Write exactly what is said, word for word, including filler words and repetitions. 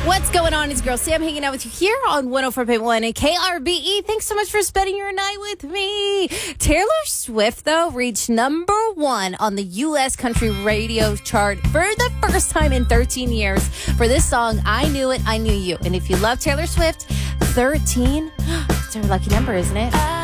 What's going on? It's Girl Sam hanging out with you here on one oh four point one and K R B E. Thanks so much for spending your night with me. Taylor Swift, though, reached number one on the U S country radio chart for the first time in thirteen years for this song, I Knew It, I Knew You. And if you love Taylor Swift, thirteen, it's her lucky number, isn't it?